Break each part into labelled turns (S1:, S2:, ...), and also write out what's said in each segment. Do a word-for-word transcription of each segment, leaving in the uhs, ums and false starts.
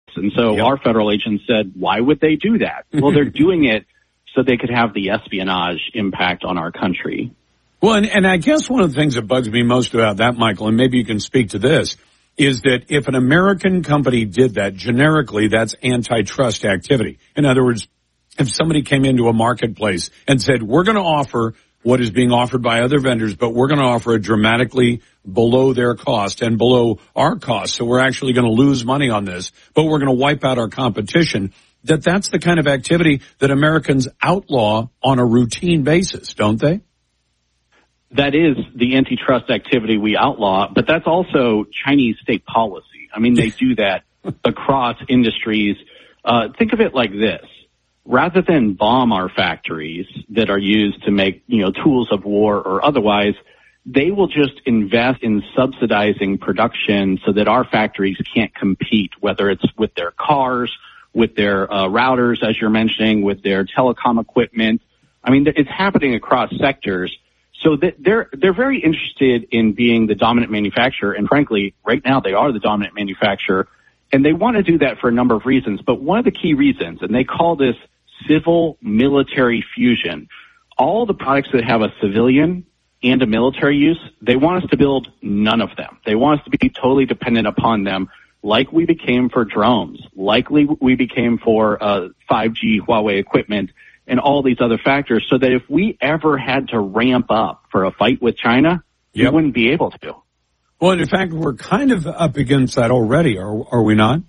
S1: And so
S2: yep.
S1: our federal agents said, why would they do that? Well, they're doing it so they could have the espionage impact on our country.
S2: Well, and, and I guess one of the things that bugs me most about that, Michael, and maybe you can speak to this, is that if an American company did that, generically, that's antitrust activity. In other words, if somebody came into a marketplace and said, we're going to offer what is being offered by other vendors, but we're going to offer it dramatically below their cost and below our cost, so we're actually going to lose money on this, but we're going to wipe out our competition, that that's the kind of activity that Americans outlaw on a routine basis, don't they?
S1: That is the antitrust activity we outlaw, but that's also Chinese state policy. I mean, they do that across industries. Uh, think of it like this. Rather than bomb our factories that are used to make, you know, tools of war or otherwise, they will just invest in subsidizing production so that our factories can't compete, whether it's with their cars, with their uh, routers, as you're mentioning, with their telecom equipment. I mean, it's happening across sectors. So that they're they're very interested in being the dominant manufacturer, and frankly, right now they are the dominant manufacturer, and they want to do that for a number of reasons. But one of the key reasons, and they call this civil-military fusion, all the products that have a civilian and a military use, they want us to build none of them. They want us to be totally dependent upon them, like we became for drones, like we became for uh, five G Huawei equipment, and all these other factors, so that if we ever had to ramp up for a fight with China, yep. we wouldn't be able to.
S2: Well, in fact, we're kind of up against that already, are, are we not?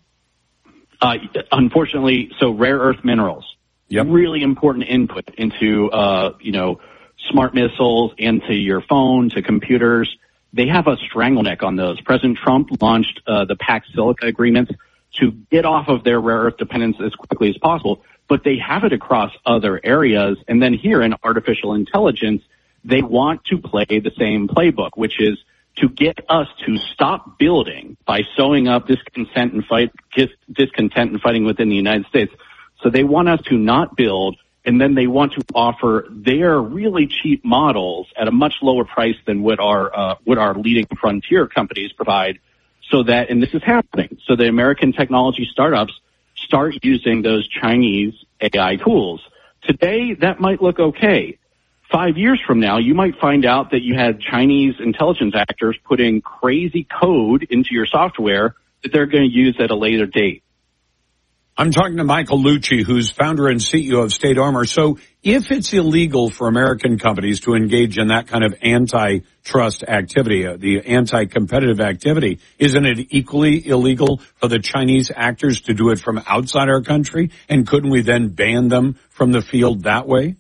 S1: Uh, unfortunately, so rare earth minerals,
S2: yep.
S1: really important input into, uh, you know, smart missiles, into your phone, to computers. They have a strangleneck on those. President Trump launched uh, the Pax Silica agreements to get off of their rare earth dependence as quickly as possible. But they have it across other areas. And then here in artificial intelligence, they want to play the same playbook, which is to get us to stop building by sowing up discontent and fight, discontent and fighting within the United States. So they want us to not build, and then they want to offer their really cheap models at a much lower price than what our, uh, what our leading frontier companies provide. So that, and this is happening, so the American technology startups start using those Chinese A I tools. Today, that might look okay. Five years from now, you might find out that you had Chinese intelligence actors putting crazy code into your software that they're going to use at a later date.
S2: I'm talking to Michael Lucci, who's founder and C E O of State Armor. So if it's illegal for American companies to engage in that kind of antitrust activity, uh, the anti-competitive activity, isn't it equally illegal for the Chinese actors to do it from outside our country? And couldn't we then ban them from the field that way?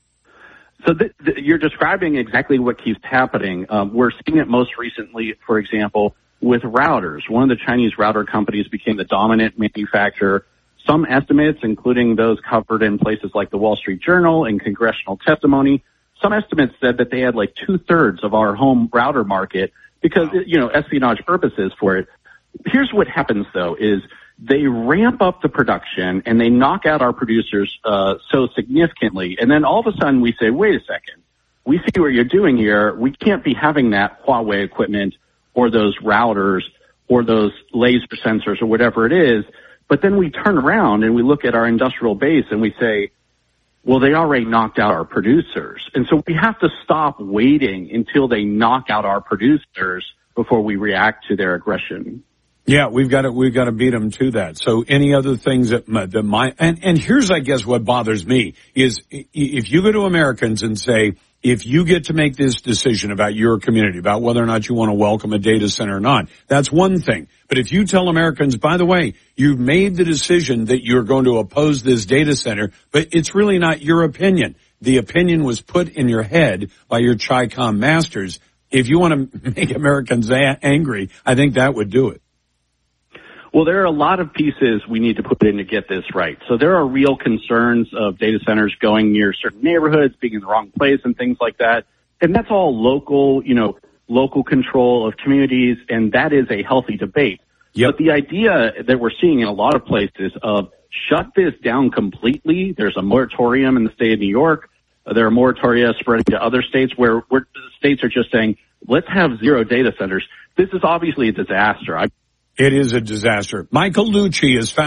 S1: So th- th- you're describing exactly what keeps happening. Um, we're seeing it most recently, for example, with routers. One of the Chinese router companies became the dominant manufacturer. Some estimates, including those covered in places like the Wall Street Journal and congressional testimony, some estimates said that they had like two-thirds of our home router market because, you know, espionage purposes for it. Here's what happens, though, is they ramp up the production and they knock out our producers uh, so significantly. And then all of a sudden we say, wait a second, we see what you're doing here. We can't be having that Huawei equipment or those routers or those laser sensors or whatever it is. But then we turn around and we look at our industrial base and we say, well, they already knocked out our producers. And so we have to stop waiting until they knock out our producers before we react to their aggression.
S2: Yeah, we've got to, we've got to beat them to that. So any other things that, that might, and, and here's, I guess, what bothers me is if you go to Americans and say, if you get to make this decision about your community, about whether or not you want to welcome a data center or not, that's one thing. But if you tell Americans, by the way, you've made the decision that you're going to oppose this data center, but it's really not your opinion. The opinion was put in your head by your Chi-Com masters. If you want to make Americans a- angry, I think that would do it.
S1: Well, there are a lot of pieces we need to put in to get this right. So there are real concerns of data centers going near certain neighborhoods, being in the wrong place and things like that. And that's all local, you know, local control of communities, and that is a healthy debate. Yep. But the idea that we're seeing in a lot of places of shut this down completely, there's a moratorium in the state of New York. There are moratoria spreading to other states where, where states are just saying, let's have zero data centers. This is obviously a disaster. I
S2: It is a disaster. Michael Lucci is found